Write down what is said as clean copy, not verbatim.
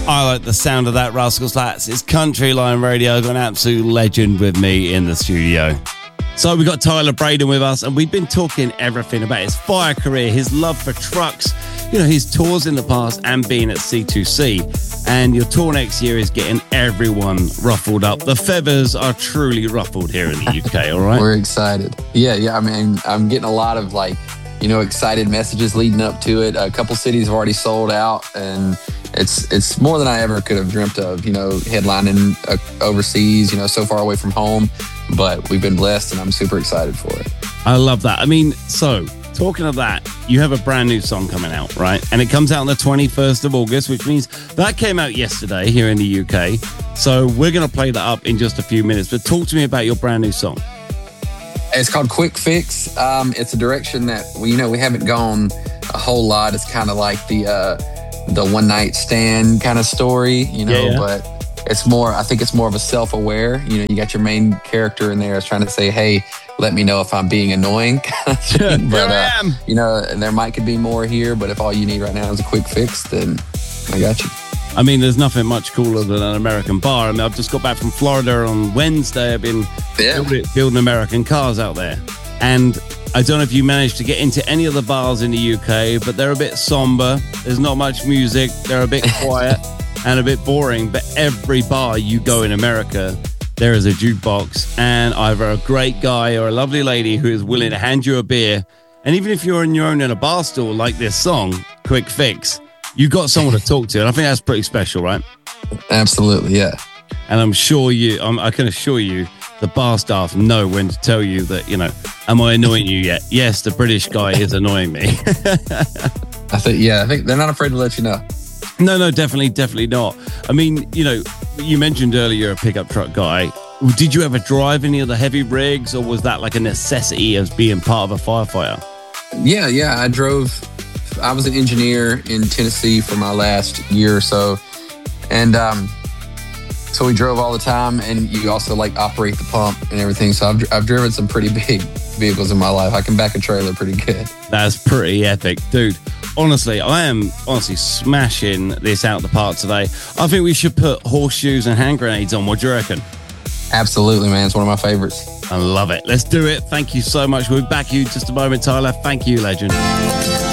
I like the sound of that, Rascal Slats. It's Country Line Radio. I've got an absolute legend with me in the studio. So we've got Tyler Braden with us, and we've been talking everything about his fire career, his love for trucks, his tours in the past and being at C2C. And your tour next year is getting everyone ruffled up. The feathers are truly ruffled here in the UK, all right? We're excited. Yeah. I mean, I'm getting a lot of excited messages leading up to it. A couple cities have already sold out, and it's more than I ever could have dreamt of, headlining overseas, so far away from home. But we've been blessed, and I'm super excited for it. I love that. I mean, so talking of that, you have a brand new song coming out, right? And it comes out on the 21st of August, which means that came out yesterday here in the UK. So we're going to play that up in just a few minutes. But talk to me about your brand new song. It's called Quick Fix. It's a direction that we haven't gone a whole lot. It's kind of like the one night stand kind of story, but it's more, I think it's more of a self-aware, you got your main character in there is trying to say, hey, let me know if I'm being annoying. But, there could be more here, but if all you need right now is a quick fix, then I got you. I mean, there's nothing much cooler than an American bar. I mean, I've just got back from Florida on Wednesday. I've been building American cars out there. And I don't know if you managed to get into any of the bars in the UK, but they're a bit somber. There's not much music. They're a bit quiet and a bit boring. But every bar you go in America, there is a jukebox and either a great guy or a lovely lady who is willing to hand you a beer. And even if you're on your own in a bar stool like this song, Quick Fix, you got someone to talk to, and I think that's pretty special, right? Absolutely, yeah. And I'm sure I can assure you, the bar staff know when to tell you that, am I annoying you yet? Yes, the British guy is annoying me. I think they're not afraid to let you know. No, definitely not. I mean, you mentioned earlier you're a pickup truck guy. Did you ever drive any of the heavy rigs, or was that like a necessity as being part of a firefighter? Yeah, I was an engineer in Tennessee for my last year or so. And so we drove all the time, and you also operate the pump and everything. So I've driven some pretty big vehicles in my life. I can back a trailer pretty good. That's pretty epic, dude. Honestly, I am smashing this out the park today. I think we should put horseshoes and hand grenades on. What do you reckon? Absolutely, man. It's one of my favorites. I love it. Let's do it. Thank you so much. We'll be back to you in just a moment, Tyler. Thank you, legend.